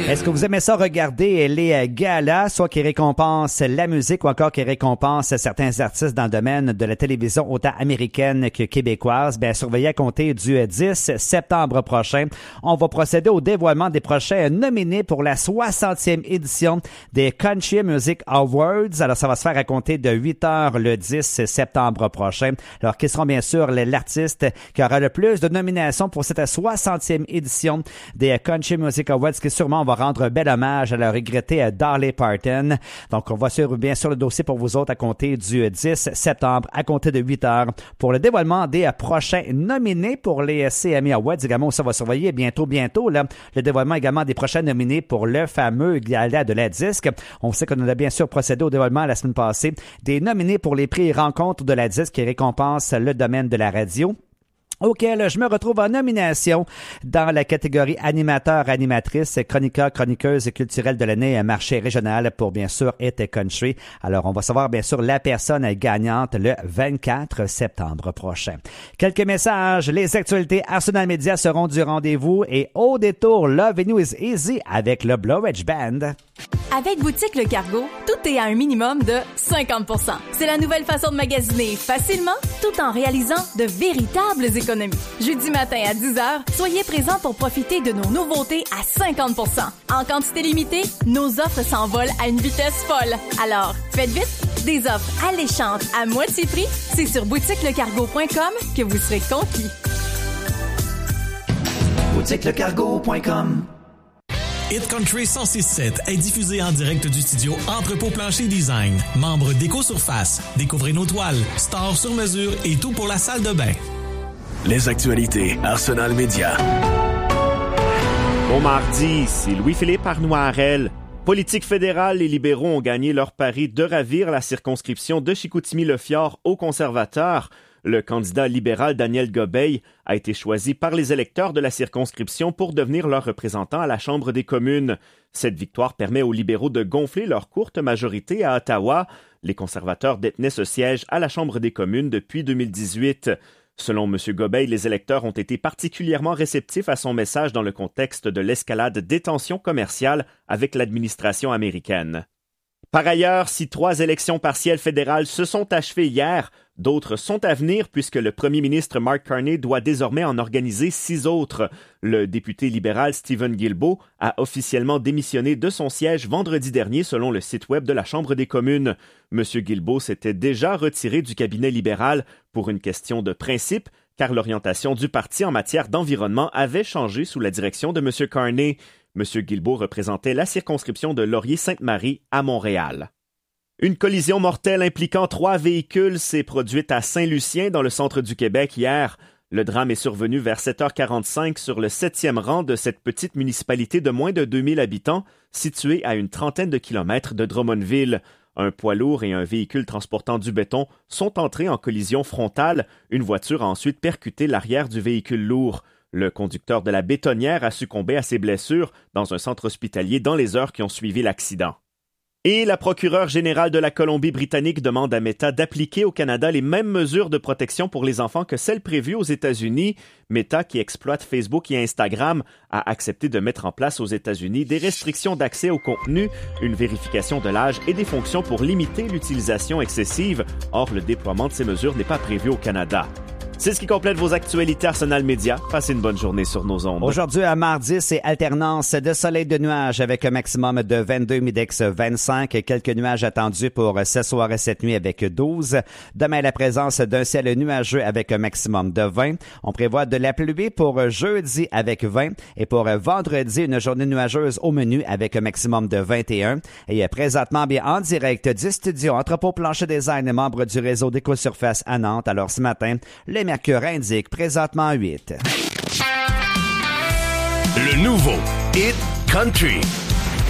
Est-ce que vous aimez ça regarder les galas, soit qui récompensent la musique ou encore qui récompensent certains artistes dans le domaine de la télévision autant américaine que québécoise? Bien, surveillez à compter du 10 septembre prochain. On va procéder au dévoilement des prochains nominés pour la 60e édition des Country Music Awards. Alors, ça va se faire à compter de 8 heures le 10 septembre prochain. Alors, qui seront bien sûr l'artiste qui aura le plus de nominations pour cette 60e édition des Country Music Awards, qui sûrement va rendre un bel hommage à la regrettée Dolly Parton. Donc, on va suivre bien sûr le dossier pour vous autres à compter du 10 septembre, à compter de 8 heures, pour le dévoilement des prochains nominés pour les CMA Awards. Également, ça va surveiller bientôt là, le dévoilement également des prochains nominés pour le fameux gala de la disque. On sait qu'on a bien sûr procédé au dévoilement la semaine passée des nominés pour les prix rencontres de la disque qui récompensent le domaine de la radio, auquel je me retrouve en nomination dans la catégorie animateur-animatrice, chroniqueur-chroniqueuse culturelle de l'année marché régional pour bien sûr Hit Country. Alors, on va savoir bien sûr la personne gagnante le 24 septembre prochain. Quelques messages. Les actualités Arsenal Media seront du rendez-vous et au détour, Loving You is Easy avec le Blowedge Band. Avec Boutique Le Cargo, tout est à un minimum de 50%. C'est la nouvelle façon de magasiner facilement tout en réalisant de véritables économies. Jeudi matin à 10h, soyez présents pour profiter de nos nouveautés à 50%. En quantité limitée, nos offres s'envolent à une vitesse folle. Alors, faites vite, des offres alléchantes à moitié prix, c'est sur boutiquelecargo.com que vous serez conquis. boutiquelecargo.com. Hit Country 106.7 est diffusé en direct du studio Entrepôt Plancher Design. Membre d'Éco-Surface. Découvrez nos toiles, stores sur mesure et tout pour la salle de bain. Les actualités Arsenal Media. Bon mardi, c'est Louis-Philippe Arnoirel. Politique fédérale, les libéraux ont gagné leur pari de ravir la circonscription de Chicoutimi-Le-Fjord aux conservateurs. Le candidat libéral Daniel Gobeil a été choisi par les électeurs de la circonscription pour devenir leur représentant à la Chambre des communes. Cette victoire permet aux libéraux de gonfler leur courte majorité à Ottawa. Les conservateurs détenaient ce siège à la Chambre des communes depuis 2018. Selon M. Gobeil, les électeurs ont été particulièrement réceptifs à son message dans le contexte de l'escalade des tensions commerciales avec l'administration américaine. Par ailleurs, si 3 élections partielles fédérales se sont achevées hier, d'autres sont à venir puisque le premier ministre Mark Carney doit désormais en organiser 6 autres. Le député libéral Stephen Guilbeault a officiellement démissionné de son siège vendredi dernier selon le site web de la Chambre des communes. M. Guilbeault s'était déjà retiré du cabinet libéral pour une question de principe, car l'orientation du parti en matière d'environnement avait changé sous la direction de M. Carney. M. Guilbeault représentait la circonscription de Laurier-Sainte-Marie à Montréal. Une collision mortelle impliquant 3 véhicules s'est produite à Saint-Lucien, dans le centre du Québec, hier. Le drame est survenu vers 7h45 sur le 7e rang de cette petite municipalité de moins de 2000 habitants, située à une trentaine de kilomètres de Drummondville. Un poids lourd et un véhicule transportant du béton sont entrés en collision frontale. Une voiture a ensuite percuté l'arrière du véhicule lourd. Le conducteur de la bétonnière a succombé à ses blessures dans un centre hospitalier dans les heures qui ont suivi l'accident. Et la procureure générale de la Colombie-Britannique demande à Meta d'appliquer au Canada les mêmes mesures de protection pour les enfants que celles prévues aux États-Unis. Meta, qui exploite Facebook et Instagram, a accepté de mettre en place aux États-Unis des restrictions d'accès au contenu, une vérification de l'âge et des fonctions pour limiter l'utilisation excessive. Or, le déploiement de ces mesures n'est pas prévu au Canada. C'est ce qui complète vos actualités Arsenal Media. Passez une bonne journée sur nos ondes. Aujourd'hui, à mardi, c'est alternance de soleil de nuages avec un maximum de 22, Midex 25. Quelques nuages attendus pour ce soir et cette nuit avec 12. Demain, la présence d'un ciel nuageux avec un maximum de 20. On prévoit de la pluie pour jeudi avec 20. Et pour vendredi, une journée nuageuse au menu avec un maximum de 21. Et présentement, bien en direct du studio Entrepôt Plancher Design, membre du réseau d'Éco-Surface à Nantes. Alors ce matin, les mercure indique présentement 8. Le nouveau Hit Country